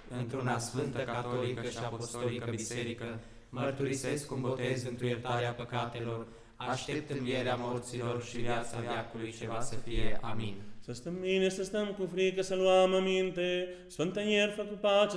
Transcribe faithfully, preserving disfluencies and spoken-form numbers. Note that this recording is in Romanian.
într-una sfântă, catolică și apostolică biserică, mărturisesc cu botez întru iertarea păcatelor, aștept învierea morților și viața veacului ce va să fie. Amin. Să stăm bine, să stăm cu frică, să luăm aminte, Sfântă Ierfă cu pace,